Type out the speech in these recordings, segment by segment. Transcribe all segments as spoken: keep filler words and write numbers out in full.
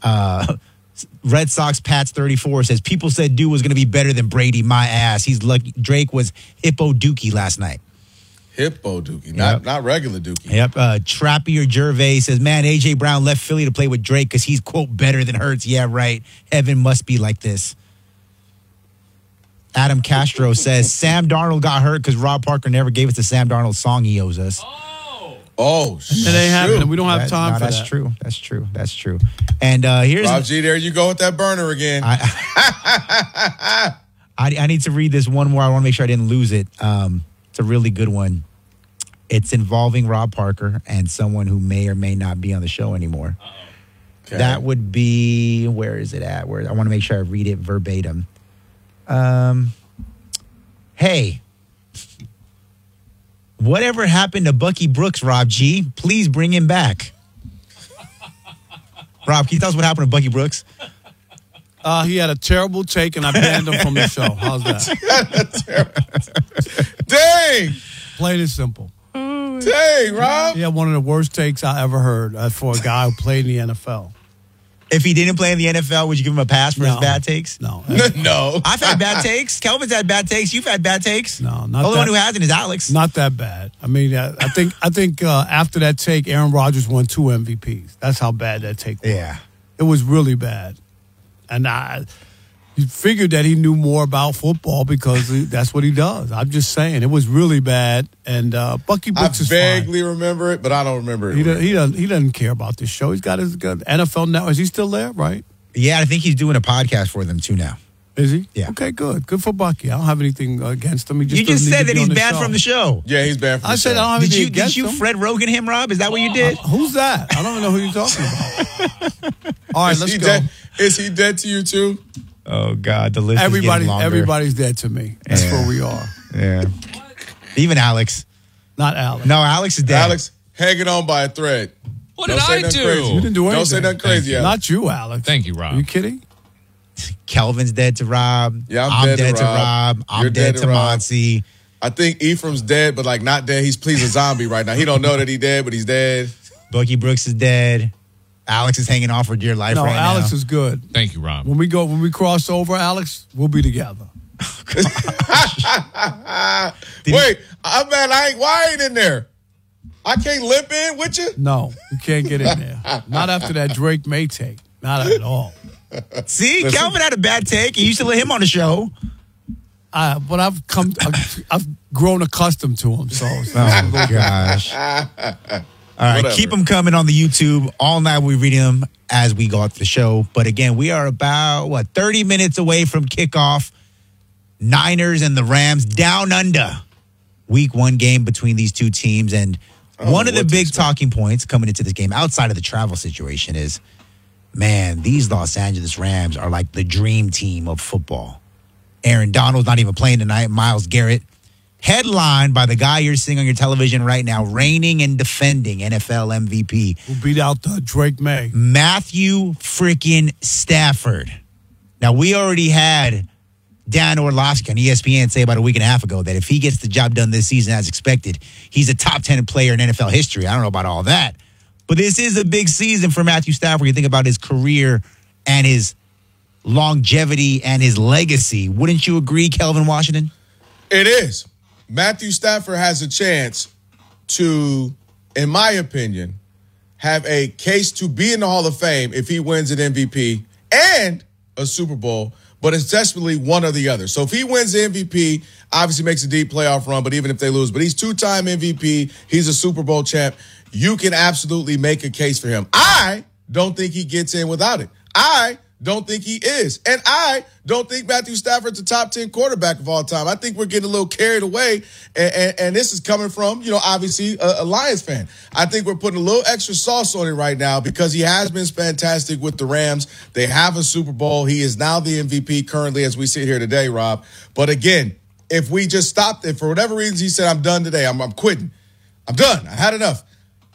Uh, Red Sox Pats thirty-four says, people said Dude was going to be better than Brady. My ass. He's lucky. Drake was hippo dookie last night. Hippo dookie, not Yep. not regular dookie. Yep. Uh, Trappier Gervais says, man, A J Brown left Philly to play with Drake because he's, quote, better than Hurts. Yeah, right. Heaven must be like this. Adam Castro says, Sam Darnold got hurt because Rob Parker never gave us the Sam Darnold song he owes us. Oh, Oh, It ain't happening. We don't have That- time no, for that's that. true. That's true. That's true. And uh, here's Rob G, there you go with that burner again. I, I, I need to read this one more. I want to make sure I didn't lose it. Um, it's a really good one. It's involving Rob Parker and someone who may or may not be on the show anymore. Okay. That would be, where is it at? Where I want to make sure I read it verbatim. Um, hey, whatever happened to Bucky Brooks, Rob G? Please bring him back. Rob, can you tell us what happened to Bucky Brooks? Uh, he had a terrible take, and I banned him from the show. How's that? Dang, Plain and simple. dang, Rob. He had one of the worst takes I ever heard uh, for a guy who played in the N F L. If he didn't play in the N F L, would you give him a pass for his No. bad takes? No. No, I've had bad takes. Kelvin's had bad takes. You've had bad takes. No, not The only that- one who hasn't is Alex. Not that bad. I mean, uh, I think I think uh, after that take, Aaron Rodgers won two M V Ps. That's how bad that take was. Yeah. It was really bad. And I you figured that he knew more about football because he, that's what he does. I'm just saying. It was really bad. And uh, Bucky I Brooks is fine. vaguely remember it, but I don't remember it. He, does, he, doesn't, he doesn't care about this show. He's got his got N F L now. Is he still there, right? Yeah, I think he's doing a podcast for them too now. Is he? Yeah. Okay, good. Good for Bucky. I don't have anything against him. He just You just doesn't need said to that be he's on the banned show. from the show. Yeah, he's banned from I the said show. I don't have Did anything you did against you him. Fred Rogan him, Rob? Is that what you did? Who's that? I don't even know who you're talking about. All right, Is let's he go. dead? Is he dead to you too? Oh God, the list Everybody, is getting longer. everybody's dead to me. That's Yeah. where we are. Yeah. Even Alex. Not Alex. No, Alex is dead. Alex hanging on by a thread. what Don't did say I nothing do? crazy. You didn't do anything. Don't say nothing crazy, Alex. Not you, Alex. Thank you, Rob. Are you kidding? Kelvin's dead to Rob. Yeah, I'm I'm dead to to Rob. Rob. I'm You're dead, dead to to Rob. Monty. I think Ephraim's dead, but like not dead. He's pleased a zombie right now. He don't know that he dead, but he's dead. Bucky Brooks is dead. Alex is hanging on for dear life No, right Alex now. is good. Thank you, Rob. When we go, when we cross over, Alex, we'll be together. Wait, I'm mad. I ain't. Why I ain't in there? I can't limp in with you. No, you can't get in there. Not after that Drake May take. Not at all. See, Kelvin had a bad take. You used to let him on the show. I, but I've come, I've, I've grown accustomed to him. So, it's not a Oh little- gosh. All right, Whatever. keep them coming on the YouTube. All night we read them as we go out the show. But again, we are about, what, thirty minutes away from kickoff. Niners and the Rams down under. Week one game between these two teams. And don't one know of the what to big expect. talking points coming into this game, outside of the travel situation, is, man, these Los Angeles Rams are like the dream team of football. Aaron Donald's not even playing tonight. Myles Garrett, headlined by the guy you're seeing on your television right now, reigning and defending N F L M V P, Who beat out uh, Drake May? Matthew freaking Stafford. Now, we already had Dan Orlovsky on E S P N say about a week and a half ago that if he gets the job done this season as expected, he's a top ten player in N F L history. I don't know about all that. But this is a big season for Matthew Stafford. You think about his career and his longevity and his legacy. Wouldn't you agree, Kelvin Washington? It is. Matthew Stafford has a chance to, in my opinion, have a case to be in the Hall of Fame if he wins an M V P and a Super Bowl, but it's desperately one or the other. So if he wins the M V P, obviously makes a deep playoff run, but even if they lose, but he's two-time M V P, he's a Super Bowl champ, you can absolutely make a case for him. I don't think he gets in without it. I don't think he is. And I don't think Matthew Stafford's a top ten quarterback of all time. I think we're getting a little carried away. And, and, and this is coming from, you know, obviously a, a Lions fan. I think we're putting a little extra sauce on it right now because he has been fantastic with the Rams. They have a Super Bowl. He is now the M V P currently as we sit here today, Rob. But again, if we just stopped it, for whatever reasons he said, I'm done today, I'm, I'm quitting. I'm done. I had enough.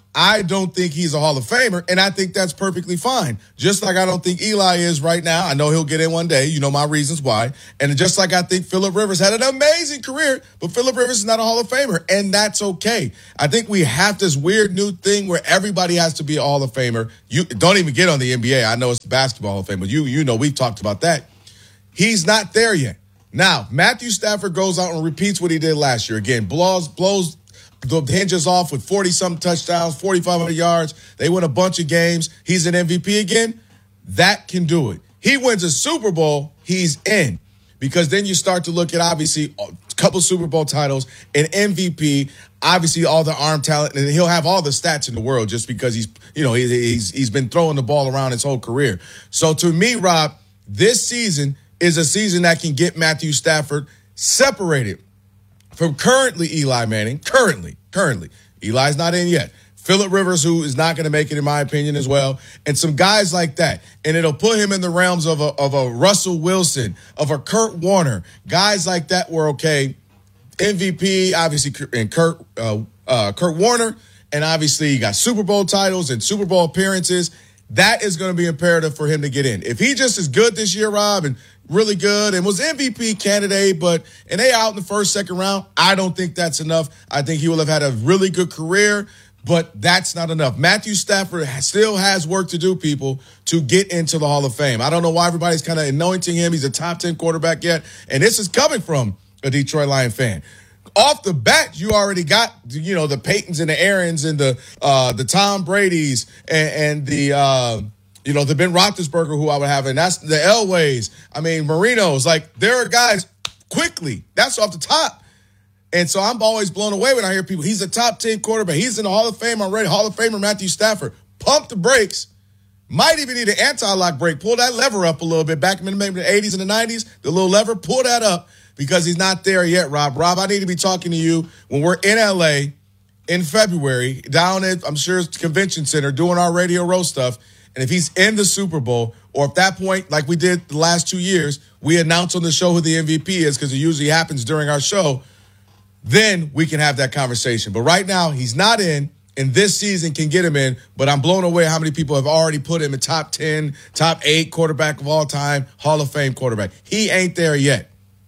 I don't think he's a Hall of Famer, and I think that's perfectly fine. Just like I don't think Eli is right now. I know he'll get in one day. You know my reasons why. And just like I think Phillip Rivers had an amazing career, but Phillip Rivers is not a Hall of Famer, and that's okay. I think we have this weird new thing where everybody has to be a Hall of Famer. You don't even get on the N B A. I know it's the Basketball Hall of Fame, but you, you know we've talked about that. He's not there yet. Now, Matthew Stafford goes out and repeats what he did last year. Again, blows, blows the hinges off with forty-something touchdowns, forty-five hundred yards. They win a bunch of games. He's an M V P again. That can do it. He wins a Super Bowl, he's in. Because then you start to look at, obviously, a couple Super Bowl titles, an M V P, obviously all the arm talent, and he'll have all the stats in the world just because he's, you know, he's he's been throwing the ball around his whole career. So to me, Rob, this season is a season that can get Matthew Stafford separated from currently Eli Manning, currently, currently. Eli's not in yet. Phillip Rivers, who is not going to make it, in my opinion, as well, and some guys like that. And it'll put him in the realms of a, of a Russell Wilson, of a Kurt Warner, guys like that were okay. M V P, obviously, and Kurt, uh, uh, Kurt Warner, and obviously you got Super Bowl titles and Super Bowl appearances. That is going to be imperative for him to get in. If he just is good this year, Rob, and really good and was M V P candidate, but and they out in the first, second round, I don't think that's enough. I think he will have had a really good career, but that's not enough. Matthew Stafford still has work to do, people, to get into the Hall of Fame. I don't know why everybody's kind of anointing him. He's a top ten quarterback yet, and this is coming from a Detroit Lion fan. Off the bat, you already got, you know, the Peytons and the Aarons and the uh, the Tom Bradys and, and the uh, you know the Ben Roethlisberger who I would have, and that's the Elways. I mean, Marinos. Like, there are guys quickly. That's off the top. And so I'm always blown away when I hear people, he's a top ten quarterback. He's in the Hall of Fame already. Hall of Famer Matthew Stafford. Pump the brakes. Might even need an anti-lock brake. Pull that lever up a little bit. Back in the maybe the eighties and the nineties, the little lever, pull that up because he's not there yet, Rob. Rob, I need to be talking to you when we're in L A in February, down at, I'm sure, it's the convention center, doing our Radio Row stuff. And if he's in the Super Bowl, or at that point, like we did the last two years, we announce on the show who the M V P is because it usually happens during our show, then we can have that conversation. But right now, he's not in, and this season can get him in. But I'm blown away how many people have already put him in top ten, top eight quarterback of all time, Hall of Fame quarterback. He ain't there yet.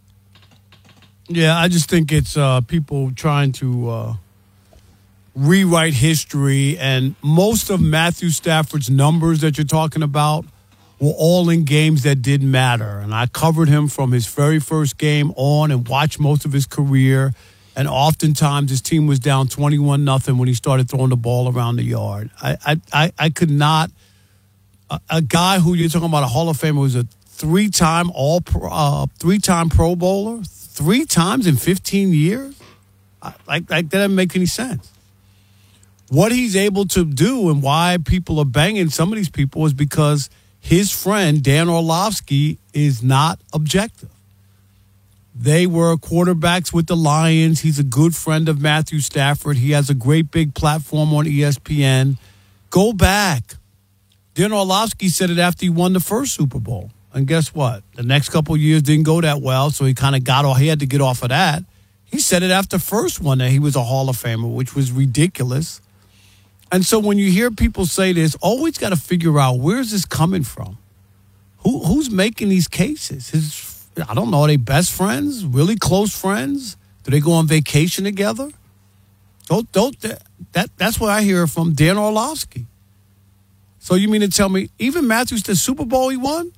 Yeah, I just think it's uh, people trying to uh, rewrite history. And most of Matthew Stafford's numbers that you're talking about were all in games that didn't matter. And I covered him from his very first game on and watched most of his career. And oftentimes his team was down twenty-one nothing when he started throwing the ball around the yard. I I, I, I could not a, – a guy who you're talking about, a Hall of Famer, who's a three-time all uh, three-time Pro Bowler, three times in fifteen years? I, like, like that doesn't make any sense. What he's able to do and why people are banging some of these people is because his friend, Dan Orlovsky, is not objective. They were quarterbacks with the Lions. He's a good friend of Matthew Stafford. He has a great big platform on E S P N. Go back. Dan Orlovsky said it after he won the first Super Bowl. And guess what? The next couple of years didn't go that well, so he kind of got off. He had to get off of that. He said it after the first one that he was a Hall of Famer, which was ridiculous. And so when you hear people say this, always got to figure out, where's this coming from? Who Who's making these cases? His I don't know. Are they best friends? Really close friends? Do they go on vacation together? Don't don't that that's what I hear from Dan Orlovsky. So you mean to tell me even Matthews, the Super Bowl he won?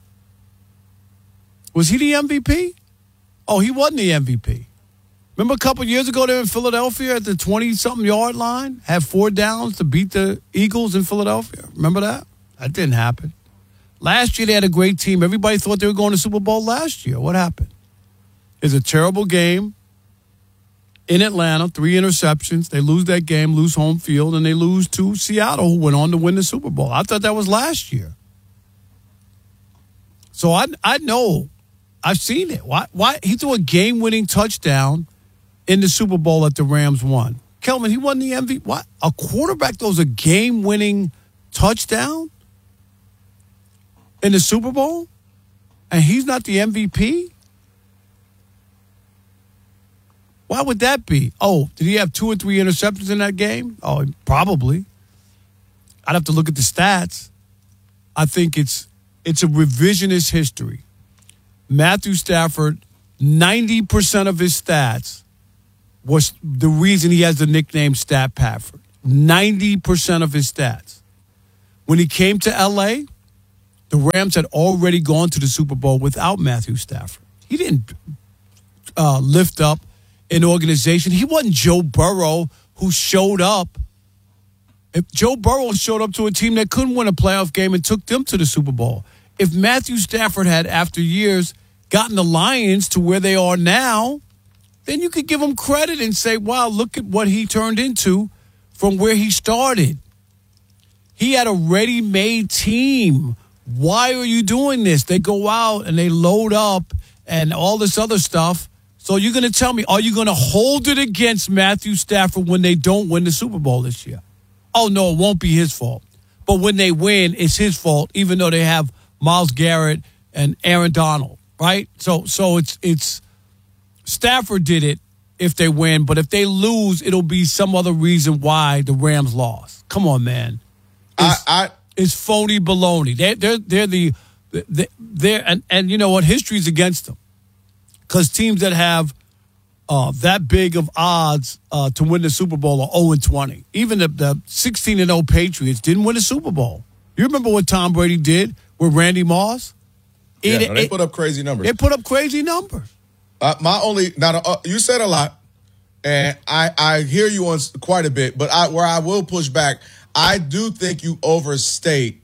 Was he the M V P? Oh, he wasn't the M V P. Remember a couple years ago they were in Philadelphia at the twenty-something yard line? Had four downs to beat the Eagles in Philadelphia. Remember that? That didn't happen. Last year, they had a great team. Everybody thought they were going to Super Bowl last year. What happened? It's a terrible game in Atlanta, three interceptions. They lose that game, lose home field, and they lose to Seattle, who went on to win the Super Bowl. I thought that was last year. So I I know. I've seen it. Why? Why he threw a game-winning touchdown in the Super Bowl that the Rams won. Kelvin, he won the M V P. What? A quarterback throws a game-winning touchdown in the Super Bowl, and he's not the M V P? Why would that be? Oh, did he have two or three interceptions in that game? Oh, probably. I'd have to look at the stats. I think it's it's a revisionist history. Matthew Stafford, ninety percent of his stats was the reason he has the nickname Stat Pafford. ninety percent of his stats. When he came to L A, the Rams had already gone to the Super Bowl without Matthew Stafford. He didn't uh, lift up an organization. He wasn't Joe Burrow who showed up. If Joe Burrow showed up to a team that couldn't win a playoff game and took them to the Super Bowl. If Matthew Stafford had, after years, gotten the Lions to where they are now, then you could give him credit and say, wow, look at what he turned into from where he started. He had a ready-made team. Why are you doing this? They go out and they load up and all this other stuff. So you're going to tell me, are you going to hold it against Matthew Stafford when they don't win the Super Bowl this year? Oh, no, it won't be his fault. But when they win, it's his fault, even though they have Myles Garrett and Aaron Donald, right? So so it's it's Stafford did it if they win, but if they lose, it'll be some other reason why the Rams lost. Come on, man. It's, I, I it's phony baloney. They're, they're, they're the, they're, they're and, and you know what? History's against them. Because teams that have uh, that big of odds uh, to win the Super Bowl are oh and twenty. Even the, the sixteen and oh Patriots didn't win a Super Bowl. You remember what Tom Brady did with Randy Moss? Yeah, It- no, they it- put up crazy numbers. They put up crazy numbers. Uh, my only now, uh, you said a lot, and I I hear you on s- quite a bit, but I where I will push back, I do think you overstate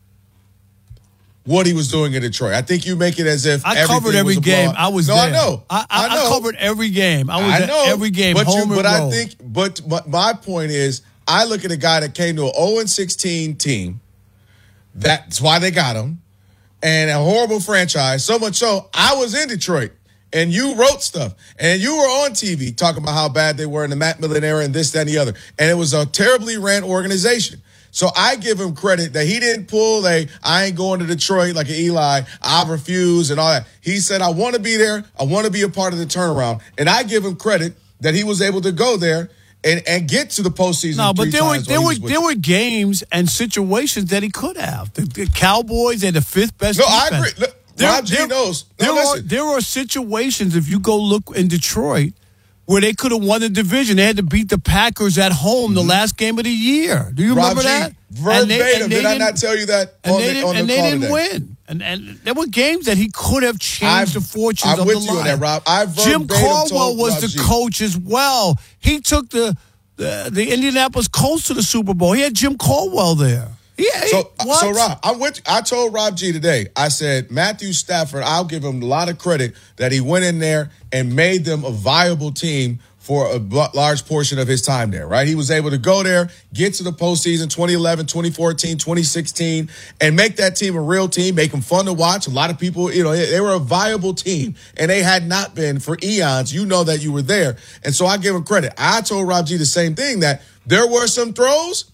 what he was doing in Detroit. I think you make it as if I everything covered every was a game. blowout. I was no, there. I know, I, I, know. I covered every game. I was I at know every game. but home you, but and I road. think, but, but my point is, I look at a guy that came to an oh and sixteen team. That's why they got him, and a horrible franchise. So much so, I was in Detroit. And you wrote stuff, and you were on T V talking about how bad they were in the Matt Millen era and this, that, and the other. And it was a terribly ran organization. So I give him credit that he didn't pull a, I ain't going to Detroit like an Eli, I refuse and all that. He said, I want to be there. I want to be a part of the turnaround. And I give him credit that he was able to go there and, and get to the postseason. No, but three there were times there while were he was with there them. were games and situations that he could have. The, the Cowboys had the fifth best No, defense. I agree. Look, There- Rob G there- knows. No, there are listen. there are situations, if you go look in Detroit, where they could have won the division. They had to beat the Packers at home the last game of the year. Do you Mm-hmm. Rob remember G, that? verbatim. And they- and they Did I didn't- not tell you that And on they the, didn't, on the and they call didn't today? win. And and there were games that he could have changed I've- the fortunes I'm of with the you on line. that, Rob. I Jim verbatim Caldwell told was Rob the G. coach as well. He took the the, the Indianapolis Colts to the Super Bowl. He had Jim Caldwell there. Yeah. So, what? so Rob, I'm with. I told Rob G today. I said Matthew Stafford. I'll give him a lot of credit that he went in there and made them a viable team for a b- large portion of his time there. Right, he was able to go there, get to the postseason, twenty eleven, twenty fourteen, twenty sixteen, and make that team a real team, make them fun to watch. A lot of people, you know, they, they were a viable team, and they had not been for eons. You know that you were there, and so I give him credit. I told Rob G the same thing, that there were some throws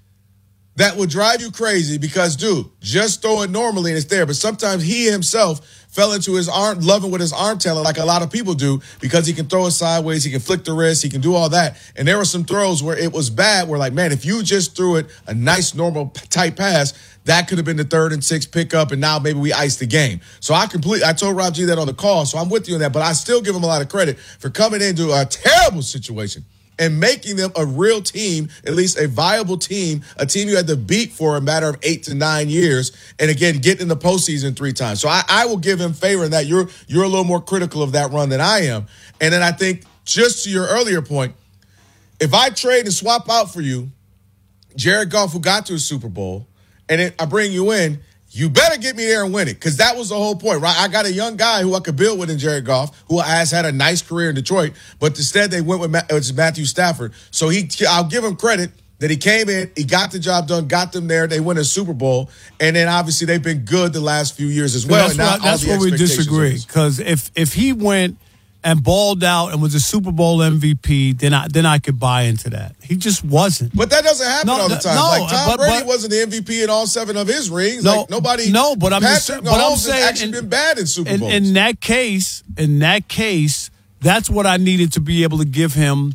that would drive you crazy because, dude, just throw it normally and it's there. But sometimes he himself fell into his arm, loving with his arm talent like a lot of people do, because he can throw it sideways, he can flick the wrist, he can do all that. And there were some throws where it was bad, where like, man, if you just threw it a nice, normal tight pass, that could have been the third and sixth pickup, and now maybe we iced the game. So I completely, I told Rob G that on the call, so I'm with you on that, but I still give him a lot of credit for coming into a terrible situation and making them a real team, at least a viable team, a team you had to beat for a matter of eight to nine years, and again, getting in the postseason three times. So I, I will give him favor in that. You're you're a little more critical of that run than I am. And then I think, just to your earlier point, if I trade and swap out for you Jared Goff, who got to a Super Bowl, and then I bring you in, you better get me there and win it, because that was the whole point, right? I got a young guy who I could build with in Jared Goff, who has had a nice career in Detroit, but instead they went with Ma- uh, Matthew Stafford. So he, I'll give him credit that he came in, he got the job done, got them there, they win a Super Bowl, and then obviously they've been good the last few years as well. That's and now where, that's all the where we expectations disagree, are his. because if if he went and balled out and was a Super Bowl M V P, then I then I could buy into that. He just wasn't. But that doesn't happen No, all the no, time. no, like Tom but- Brady but- wasn't the M V P in all seven of his rings. No, like nobody. no, but I'm just Patrick saying- but I'm Mahomes saying has actually in- been bad in Super In, Bowls. in that case, in that case, that's what I needed to be able to give him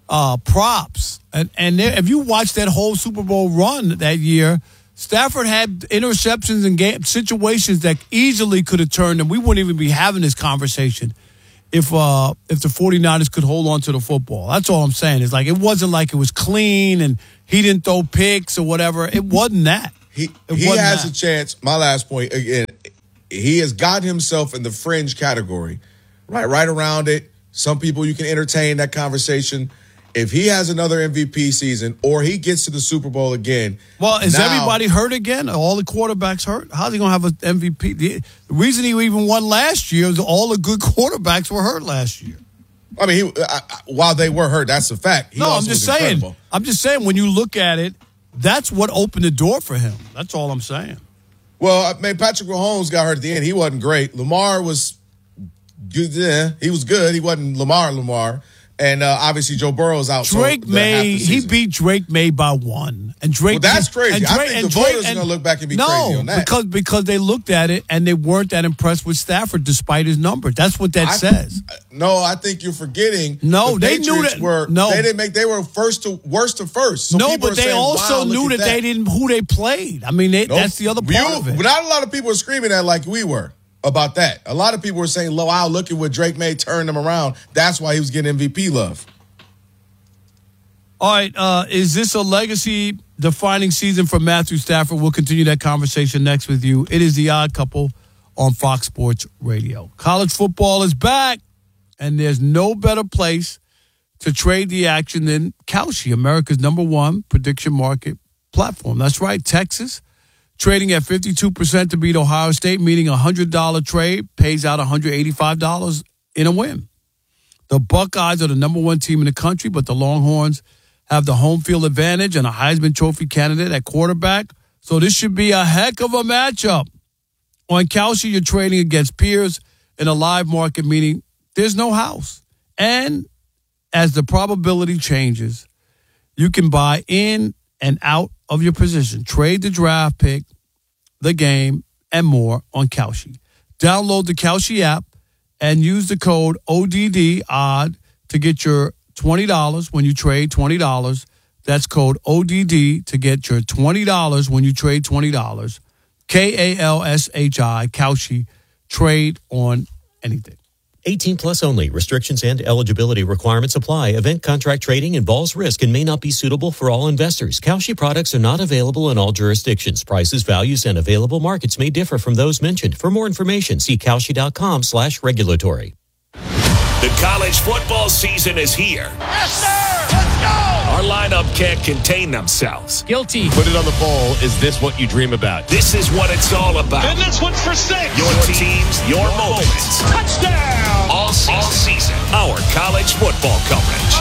uh, props. And, and there, if you watch that whole Super Bowl run that year, Stafford had interceptions and game situations that easily could have turned, and we wouldn't even be having this conversation if uh, if the 49ers could hold on to the football. That's all I'm saying. It's like it wasn't like it was clean and he didn't throw picks or whatever. It wasn't that. He it he wasn't has that. a chance. My last point, again, he has got himself in the fringe category, right, right around it. Some people you can entertain that conversation. If he has another M V P season or he gets to the Super Bowl again. Well, is now, everybody hurt again? Are all the quarterbacks hurt? How's he going to have an M V P? The, the reason he even won last year is all the good quarterbacks were hurt last year. I mean, he, I, I, while they were hurt, that's a fact. He no, also I'm just was saying. incredible. I'm just saying when you look at it, that's what opened the door for him. That's all I'm saying. Well, I mean, Patrick Mahomes got hurt at the end. He wasn't great. Lamar was good. Yeah, he was good. He wasn't Lamar Lamar. And uh, obviously Joe Burrow's out. Drake so May, he beat Drake May by one. And Drake, well, that's crazy. And Drake, I think and the Drake, voters are going to look back and be no, crazy on that. because because they looked at it and they weren't that impressed with Stafford despite his numbers. That's what that I, says. No, I think you're forgetting. No, the they Patriots knew that. Were, no, they didn't make. They were first to worst to first. So no, but they saying, also wow, knew that, that they didn't who they played. I mean, they, nope. that's the other part you, of it. Not a lot of people were screaming that like we were about that. A lot of people were saying, "Wow, look at what Drake May turned them around. That's why he was getting M V P love." All right, uh, is this a legacy-defining season for Matthew Stafford? We'll continue that conversation next with you. It is The Odd Couple on Fox Sports Radio. College football is back, and there's no better place to trade the action than Kalshi, America's number one prediction market platform. That's right, Texas, trading at fifty-two percent to beat Ohio State, meaning a one hundred dollars trade pays out one hundred eighty-five dollars in a win. The Buckeyes are the number one team in the country, but the Longhorns have the home field advantage and a Heisman Trophy candidate at quarterback. So this should be a heck of a matchup. On Kalshi, you're trading against peers in a live market, meaning there's no house. And as the probability changes, you can buy in and out of your position, trade the draft pick, the game, and more on Kalshi. Download the Kalshi app and use the code O D D, odd, to get your twenty dollars when you trade twenty dollars. That's code O D D to get your twenty dollars when you trade twenty dollars. K A L S H I, Kalshi, trade on anything. eighteen plus only. Restrictions and eligibility requirements apply. Event contract trading involves risk and may not be suitable for all investors. Kalshi products are not available in all jurisdictions. Prices, values, and available markets may differ from those mentioned. For more information, see Kalshi.com slash regulatory. The college football season is here. Yes, sir! Let's go! Our lineup can't contain themselves. Guilty. Put it on the bowl. Is this what you dream about? This is what it's all about. And this one's for six. Your teams, your moments. Touchdown! All season. All season. Our college football coverage.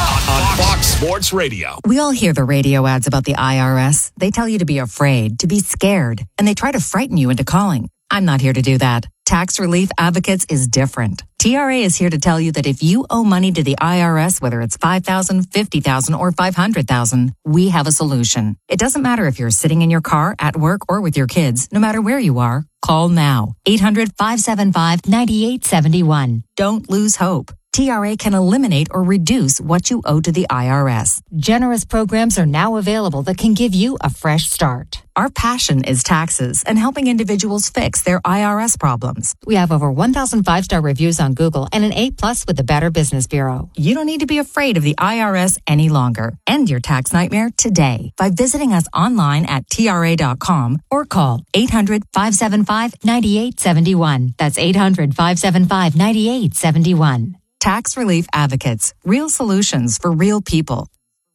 On Fox Sports Radio. We all hear the radio ads about the I R S. They tell you to be afraid, to be scared, and they try to frighten you into calling. I'm not here to do that. Tax Relief Advocates is different. T R A is here to tell you that if you owe money to the I R S, whether it's five thousand dollars, fifty thousand dollars, or five hundred thousand dollars, we have a solution. It doesn't matter if you're sitting in your car, at work, or with your kids. No matter where you are, call now. eight hundred, five seven five, nine eight seven one. Don't lose hope. T R A can eliminate or reduce what you owe to the I R S. Generous programs are now available that can give you a fresh start. Our passion is taxes and helping individuals fix their I R S problems. We have over one thousand five-star reviews on Google and an A plus with the Better Business Bureau. You don't need to be afraid of the I R S any longer. End your tax nightmare today by visiting us online at T R A dot com or call eight hundred, five seven five, nine eight seven one. That's eight hundred, five seven five, nine eight seven one. Tax Relief Advocates. Real solutions for real people.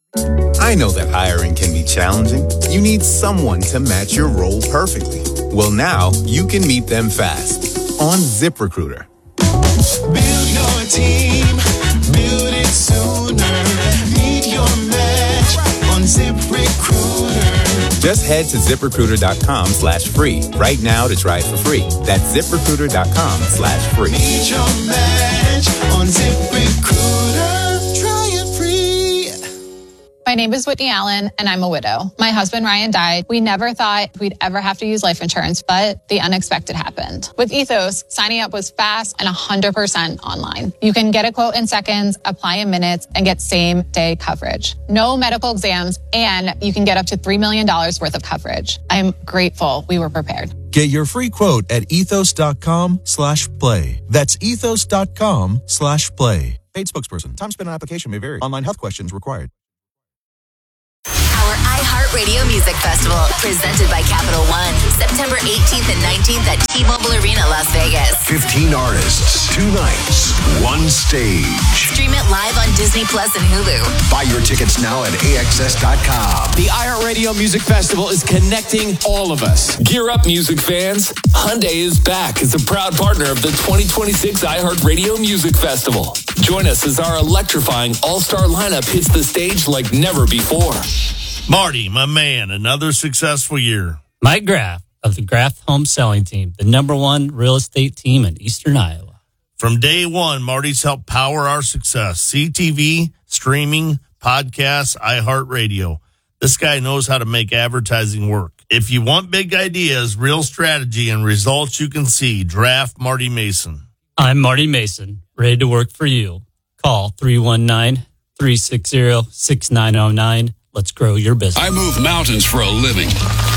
I know that hiring can be challenging. You need someone to match your role perfectly. Well, now you can meet them fast on ZipRecruiter. Build your team, build it sooner. Meet your match on ZipRecruiter. Just head to ZipRecruiter.com slash free right now to try it for free. That's ZipRecruiter.com slash free. Meet your match on ZipRecruiter. Try it free. My name is Whitney Allen, and I'm a widow. My husband, Ryan, died. We never thought we'd ever have to use life insurance, but the unexpected happened. With Ethos, signing up was fast and one hundred percent online. You can get a quote in seconds, apply in minutes, and get same-day coverage. No medical exams, and you can get up to three million dollars worth of coverage. I'm grateful we were prepared. Get your free quote at ethos.com slash play. That's ethos.com slash play. Paid spokesperson. Time spent on application may vary. Online health questions required. Our iHeartRadio Music Festival, presented by Capital One, September eighteenth and nineteenth at T-Mobile Arena, Las Vegas. fifteen artists, two nights, one stage. Stream it live on Disney Plus and Hulu. Buy your tickets now at A X S dot com. The iHeartRadio Music Festival is connecting all of us. Gear up, music fans. Hyundai is back as a proud partner of the twenty twenty-six iHeartRadio Music Festival. Join us as our electrifying all-star lineup hits the stage like never before. Marty, my man, another successful year. Mike Graff of the Graff Home Selling Team, the number one real estate team in Eastern Iowa. From day one, Marty's helped power our success. C T V, streaming, podcasts, iHeartRadio. This guy knows how to make advertising work. If you want big ideas, real strategy, and results you can see, draft Marty Mason. I'm Marty Mason, ready to work for you. Call three one nine, three six zero, six nine zero nine. Let's grow your business. I move mountains for a living.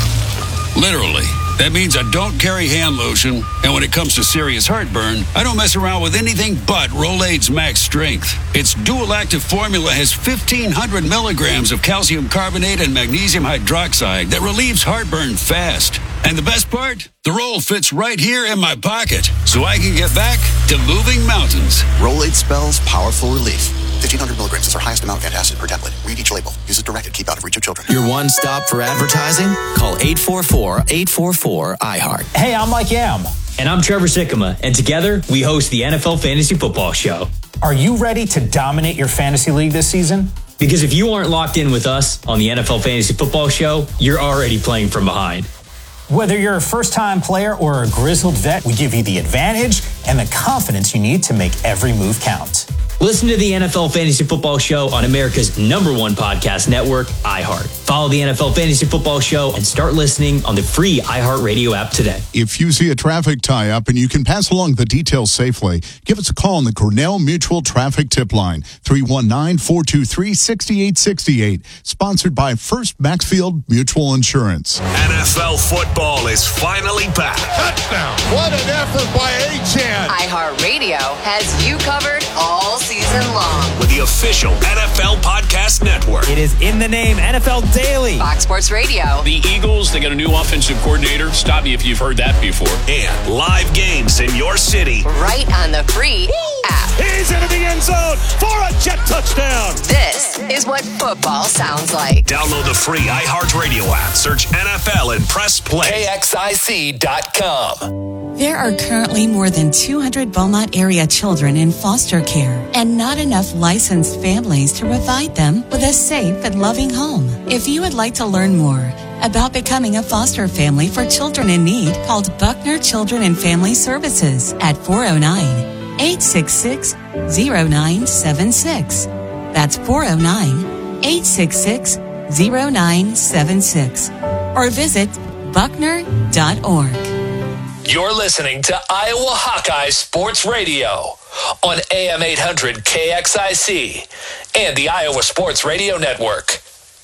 Literally. That means I don't carry hand lotion, and when it comes to serious heartburn, I don't mess around with anything but Rolaids Max Strength. Its dual-active formula has fifteen hundred milligrams of calcium carbonate and magnesium hydroxide that relieves heartburn fast. And the best part? The roll fits right here in my pocket, so I can get back to moving mountains. Rolaids spells powerful relief. fifteen hundred milligrams is our highest amount of antacid per tablet. Read each label. Use as directed. Keep out of reach of children. Your one stop for advertising? Call eight four four, eight four four, I heart. Hey, I'm Mike Yam. And I'm Trevor Sikkema. And together, we host the N F L Fantasy Football Show. Are you ready to dominate your fantasy league this season? Because if you aren't locked in with us on the N F L Fantasy Football Show, you're already playing from behind. Whether you're a first-time player or a grizzled vet, we give you the advantage and the confidence you need to make every move count. Listen to the N F L Fantasy Football Show on America's number one podcast network, iHeart. Follow the N F L Fantasy Football Show and start listening on the free iHeartRadio app today. If you see a traffic tie-up and you can pass along the details safely, give us a call on the Cornell Mutual Traffic Tip Line, three one nine, four two three, six eight six eight, sponsored by First Maxfield Mutual Insurance. N F L football is finally back. Touchdown. What an effort by Achane. iHeartRadio has you covered all season long. With the official N F L Podcast Network. It is in the name, N F L Daily. Fox Sports Radio. The Eagles, they got a new offensive coordinator. Stop me if you've heard that before. And live games in your city. Right on the free Woo! app. He's into the end zone for a jet touchdown. This is what football sounds like. Download the free iHeartRadio app. Search N F L and press play. K X I C dot com. There are currently more than two hundred Beaumont area children in foster care and not enough licensed families to provide them with a safe and loving home. If you would like to learn more about becoming a foster family for children in need, call Buckner Children and Family Services at four oh nine, eight six six, oh nine seven six. That's four oh nine, eight six six, oh nine seven six. Or visit buckner dot org. You're listening to Iowa Hawkeye Sports Radio on A M eight hundred K X I C and the Iowa Sports Radio Network.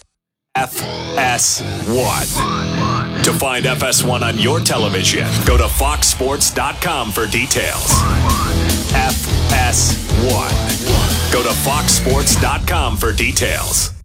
F S one. To find F S one on your television, go to fox sports dot com for details. F S one. Go to fox sports dot com for details.